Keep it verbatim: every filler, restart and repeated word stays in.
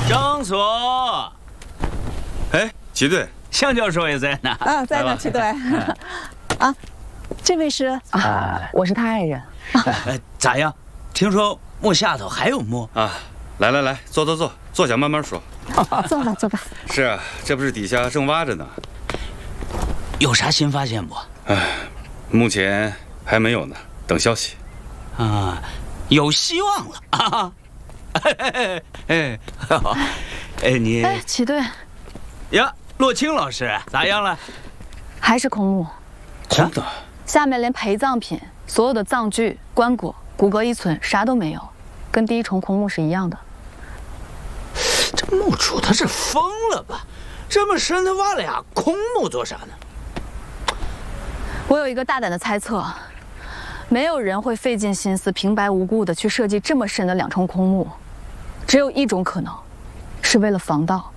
张所， 哎，齐队， 向教授也在呢。 啊，在呢，齐队。啊，这位是啊，我是他爱人。 哎，咋样？听说墓下头还有墓啊？来来来，坐坐坐，坐下慢慢说。 坐吧坐吧。 是啊，这不是底下正挖着呢。 有啥新发现不？ 哎，目前还没有呢，等消息。 啊，有希望了啊！哎哎哎，你哎，齐队呀，洛青老师咋样了？ 还是空墓， 空的。 下面连陪葬品、所有的葬具、棺椁、骨骼遗存啥都没有，跟第一重空墓是一样的。 这墓主他是疯了吧？这么深，他挖了俩空墓做啥呢？ 我有一个大胆的猜测，没有人会费尽心思、平白无故的去设计这么深的两重空墓，只有一种可能，是为了防盗。